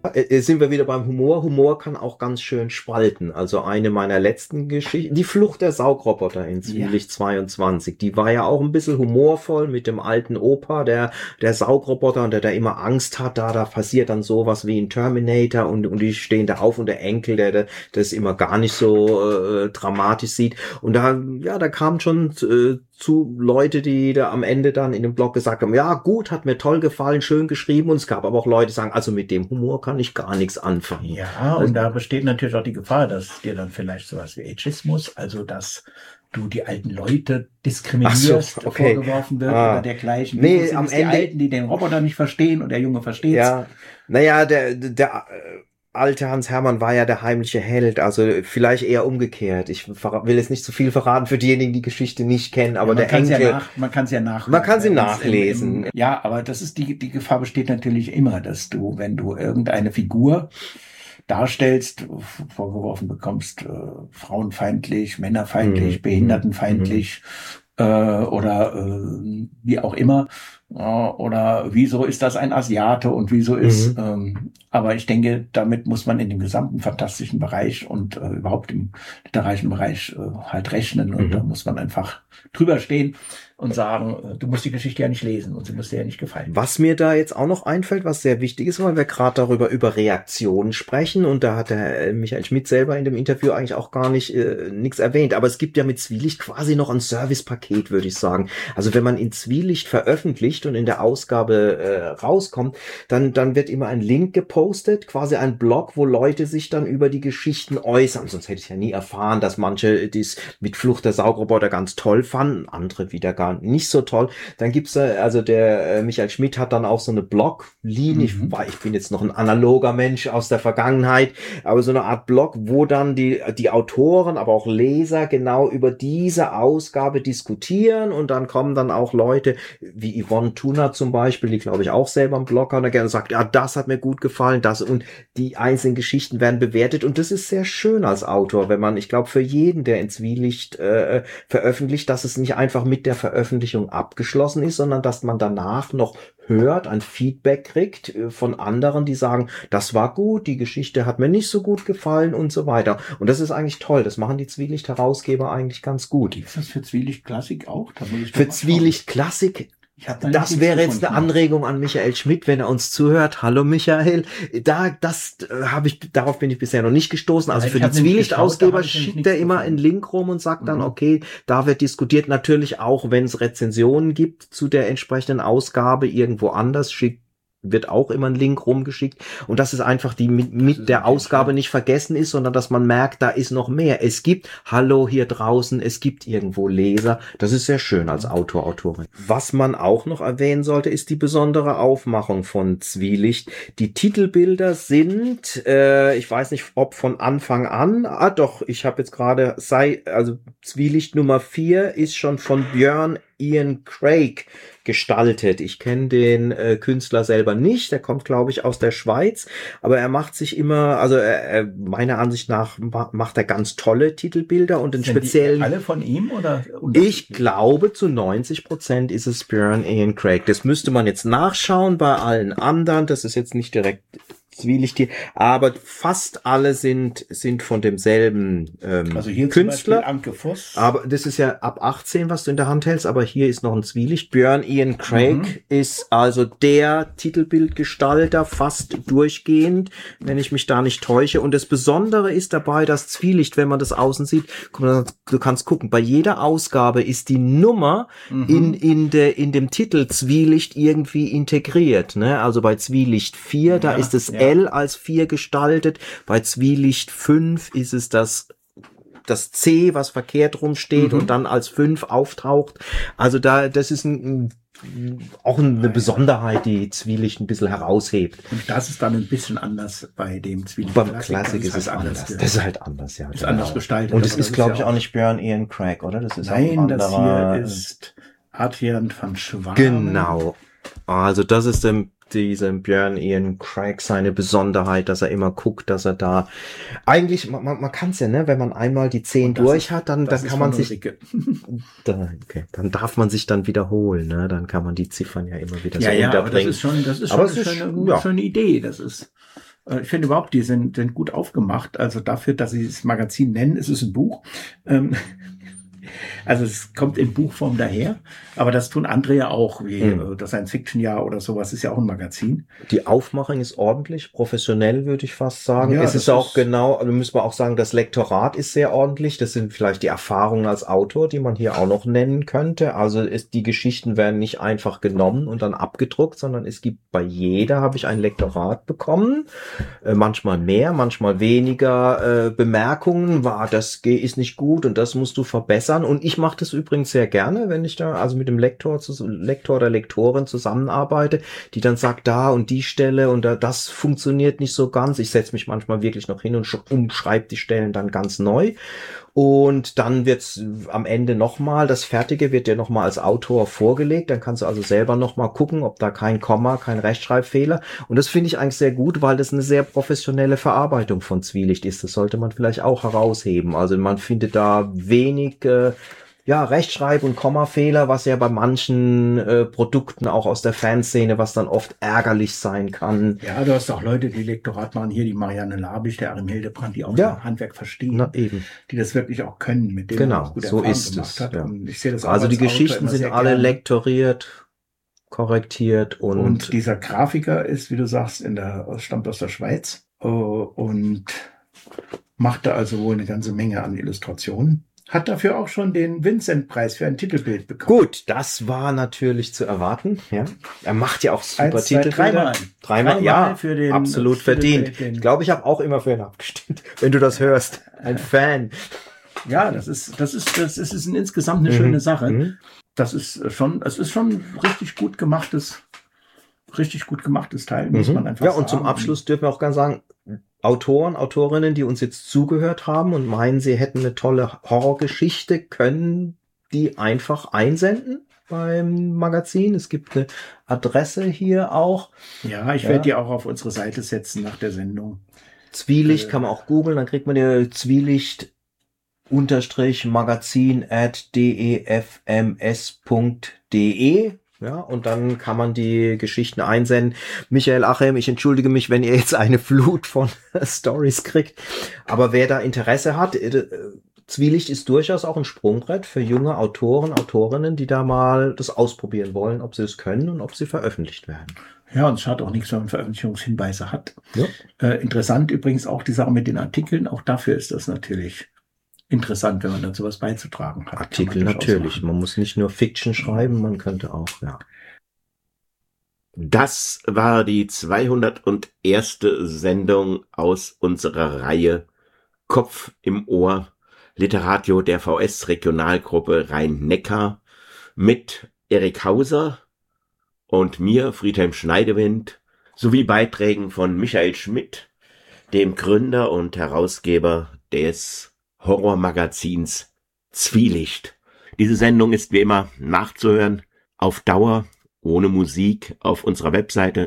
Sind wir wieder beim Humor. Humor kann auch ganz schön spalten. Also eine meiner letzten Geschichten, die Flucht der Saugroboter in Zwielicht 22, die war ja auch ein bisschen humorvoll mit dem alten Opa, der Saugroboter, und der immer Angst hat, da passiert dann sowas wie ein Terminator, und die stehen da auf, und der Enkel, der das immer gar nicht so dramatisch sieht. Und da kamen schon zu Leute, die da am Ende dann in dem Blog gesagt haben, ja gut, hat mir toll gefallen, schön geschrieben, und es gab aber auch Leute, die sagen, also mit dem Humor kann ich gar nichts anfangen. Ja, und da besteht natürlich auch die Gefahr, dass dir dann vielleicht sowas wie Ageismus, also dass du die alten Leute diskriminierst, vorgeworfen wird oder dergleichen. Nee, am Ende die Alten, die den Roboter nicht verstehen und der Junge versteht's. Ja, naja, der alte Hans Hermann war ja der heimliche Held, also vielleicht eher umgekehrt. Ich will jetzt nicht zu viel verraten für diejenigen, die Geschichte nicht kennen, aber der Enkel... Man kann sie nachlesen. Ja, aber das ist die Gefahr besteht natürlich immer, dass du, wenn du irgendeine Figur darstellst, vorgeworfen bekommst, frauenfeindlich, männerfeindlich, behindertenfeindlich oder wie auch immer, oder wieso ist das ein Asiate und wieso ist, aber ich denke, damit muss man in dem gesamten fantastischen Bereich und überhaupt im literarischen Bereich halt rechnen, und da muss man einfach drüber stehen und sagen, du musst die Geschichte ja nicht lesen und sie muss dir ja nicht gefallen. Was mir da jetzt auch noch einfällt, was sehr wichtig ist, weil wir gerade über Reaktionen sprechen, und da hat der Michael Schmidt selber in dem Interview eigentlich auch gar nicht nichts erwähnt, aber es gibt ja mit Zwielicht quasi noch ein Servicepaket, würde ich sagen. Also wenn man in Zwielicht veröffentlicht und in der Ausgabe rauskommt, dann wird immer ein Link gepostet, quasi ein Blog, wo Leute sich dann über die Geschichten äußern. Sonst hätte ich ja nie erfahren, dass manche dies mit Flucht der Saugroboter ganz toll fanden, andere wieder gar nicht so toll. Dann gibt's also der Michael Schmidt hat dann auch so eine Bloglinie. Ich bin jetzt noch ein analoger Mensch aus der Vergangenheit, aber so eine Art Blog, wo dann die Autoren, aber auch Leser genau über diese Ausgabe diskutieren, und dann kommen dann auch Leute wie Yvonne Tuna zum Beispiel, die glaube ich auch selber einen Blog hat, und gerne sagt, ja, das hat mir gut gefallen, das, und die einzelnen Geschichten werden bewertet, und das ist sehr schön als Autor, wenn man, ich glaube, für jeden, der in Zwielicht veröffentlicht, dass es nicht einfach mit der Veröffentlichung abgeschlossen ist, sondern dass man danach noch hört, ein Feedback kriegt von anderen, die sagen, das war gut, die Geschichte hat mir nicht so gut gefallen und so weiter. Und das ist eigentlich toll. Das machen die Zwielicht-Herausgeber eigentlich ganz gut. Ist das für Zwielicht-Klassik auch? Für Zwielicht-Klassik? Das wäre jetzt eine Anregung an Michael Schmidt, wenn er uns zuhört. Hallo Michael. Darauf bin ich bisher noch nicht gestoßen. Also für die Zwielicht-Ausgeber schickt er immer einen Link rum und sagt dann, okay, da wird diskutiert. Natürlich auch, wenn es Rezensionen gibt zu der entsprechenden Ausgabe irgendwo anders, wird auch immer ein Link rumgeschickt, und dass es einfach die mit der Ausgabe nicht vergessen ist, sondern dass man merkt, da ist noch mehr. Es gibt, hallo hier draußen, es gibt irgendwo Leser. Das ist sehr schön als Autor, Autorin. Was man auch noch erwähnen sollte, ist die besondere Aufmachung von Zwielicht. Die Titelbilder sind, ich weiß nicht, ob von Anfang an, doch, ich habe jetzt gerade, also Zwielicht Nummer 4 ist schon von Björn Ian Craig gestaltet. Ich kenne den Künstler selber nicht, der kommt, glaube ich, aus der Schweiz, aber er macht sich immer, also meiner Ansicht nach macht er ganz tolle Titelbilder, und den speziellen... Alle von ihm, oder? Ich glaube, zu 90% ist es Björn Ian Craig. Das müsste man jetzt nachschauen bei allen anderen, das ist jetzt nicht direkt Zwielicht hier, aber fast alle sind von demselben also hier Künstler. Zum Beispiel Anke Voss. Aber das ist ja ab 18, was du in der Hand hältst, aber hier ist noch ein Zwielicht. Björn Ian Craig ist also der Titelbildgestalter, fast durchgehend, wenn ich mich da nicht täusche. Und das Besondere ist dabei, dass Zwielicht, wenn man das außen sieht, du kannst gucken, bei jeder Ausgabe ist die Nummer in dem Titel Zwielicht irgendwie integriert, ne? Also bei Zwielicht 4, da ist es L als 4 gestaltet, bei Zwielicht 5 ist es das C, was verkehrt rumsteht und dann als 5 auftaucht. Also das ist auch eine Besonderheit, die Zwielicht ein bisschen heraushebt. Und das ist dann ein bisschen anders bei dem Zwielicht. Beim Klassik ist es anders. Das ist halt anders, ja. Ist anders gestaltet. Und es ist, glaube ich, auch nicht Björn Ian Craig, oder? Das ist Nein, das hier ist Adrian van Schwaan. Genau. Also das ist diesem Björn Ian Craig seine Besonderheit, dass er immer guckt, dass er da eigentlich, man kann es ja, ne, wenn man einmal die 10 durch hat, dann kann man sich dann darf man sich dann wiederholen, ne, dann kann man die Ziffern ja immer wieder so unterbringen. Aber das ist schon eine schöne Idee, das ist Ich finde überhaupt, die sind gut aufgemacht. Also dafür, dass sie das Magazin nennen, ist es ein Buch. Also es kommt in Buchform daher, aber das tun andere ja auch, wie das Science-Fiction-Jahr oder sowas, ist ja auch ein Magazin. Die Aufmachung ist ordentlich, professionell, würde ich fast sagen. Ja, Es das ist auch ist- genau, also müssen wir auch sagen, das Lektorat ist sehr ordentlich. Das sind vielleicht die Erfahrungen als Autor, die man hier auch noch nennen könnte. Also die Geschichten werden nicht einfach genommen und dann abgedruckt, sondern es gibt bei jeder, habe ich ein Lektorat bekommen. Manchmal mehr, manchmal weniger Bemerkungen, das ist nicht gut und das musst du verbessern. Und ich mache das übrigens sehr gerne, wenn ich da also mit dem Lektor oder Lektorin zusammenarbeite, die dann sagt, da und die Stelle und das funktioniert nicht so ganz. Ich setze mich manchmal wirklich noch hin und umschreibe die Stellen dann ganz neu. Und dann wird's am Ende nochmal, das Fertige wird dir nochmal als Autor vorgelegt. Dann kannst du also selber nochmal gucken, ob da kein Komma, kein Rechtschreibfehler. Und das finde ich eigentlich sehr gut, weil das eine sehr professionelle Verarbeitung von Zwielicht ist. Das sollte man vielleicht auch herausheben. Also man findet da wenig Rechtschreib- und Kommafehler, was ja bei manchen Produkten auch aus der Fanszene, was dann oft ärgerlich sein kann. Ja, du hast auch Leute, die Lektorat machen, hier die Marianne Labisch, der Arim Hildebrand, die auch Ja. das Handwerk verstehen, Na eben. die das wirklich auch können, mit denen Genau, man auch gute so Erfahrungen ist gemacht es, hat. ja. Und ich sehe das auch Also die als Autor Geschichten immer sind sehr alle gerne. lektoriert, korrektiert Und dieser Grafiker ist, wie du sagst, stammt aus der Schweiz und machte also wohl eine ganze Menge an Illustrationen. Hat dafür auch schon den Vincent-Preis für ein Titelbild bekommen. gut, das war natürlich zu erwarten. Ja, er macht ja auch super 1, 2, Titelbilder. Dreimal, ja, für den absolut verdient. Ich glaube, ich habe auch immer für ihn abgestimmt, wenn du das hörst. Ein Fan. Ja, das ist insgesamt eine schöne Sache. Mhm. Es ist schon richtig gut gemachtes Teil, muss man einfach Ja, sagen. und zum Abschluss dürfen wir auch gerne sagen, Autoren, Autorinnen, die uns jetzt zugehört haben und meinen, sie hätten eine tolle Horrorgeschichte, können die einfach einsenden beim Magazin. Es gibt eine Adresse hier auch. Ja, ich werde die auch auf unsere Seite setzen nach der Sendung. Zwielicht kann man auch googeln, dann kriegt man die Zwielicht-magazin@defms.de. Ja, und dann kann man die Geschichten einsenden. Michael Achem, ich entschuldige mich, wenn ihr jetzt eine Flut von Stories kriegt. Aber wer da Interesse hat, Zwielicht ist durchaus auch ein Sprungbrett für junge Autoren, Autorinnen, die da mal das ausprobieren wollen, ob sie es können und ob sie veröffentlicht werden. Ja, und es schadet auch nichts, wenn man Veröffentlichungshinweise hat. Ja. Interessant übrigens auch die Sache mit den Artikeln. Auch dafür ist das natürlich interessant, wenn man dazu was beizutragen hat. Artikel natürlich. Man muss nicht nur Fiction schreiben, man könnte auch, ja. Das war die 201. Sendung aus unserer Reihe Kopf im Ohr, Literadio der VS Regionalgruppe Rhein-Neckar mit Erik Hauser und mir, Friedhelm Schneidewind, sowie Beiträgen von Michael Schmidt, dem Gründer und Herausgeber des Horrormagazins Zwielicht. Diese Sendung ist wie immer nachzuhören auf Dauer ohne Musik auf unserer Webseite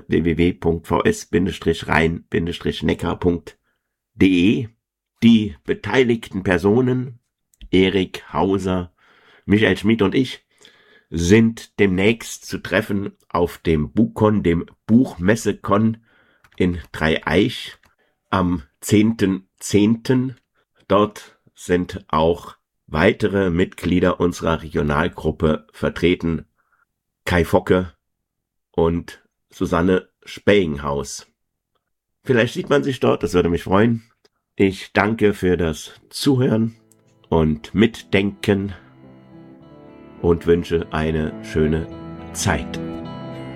www.vs-rhein-neckar.de. Die beteiligten Personen, Erik Hauser, Michael Schmidt und ich, sind demnächst zu treffen auf dem Buchcon, dem Buchmesse-Con in Dreieich am 10.10. Dort sind auch weitere Mitglieder unserer Regionalgruppe vertreten. Kai Focke und Susanne Spellinghaus. Vielleicht sieht man sich dort, das würde mich freuen. Ich danke für das Zuhören und Mitdenken und wünsche eine schöne Zeit.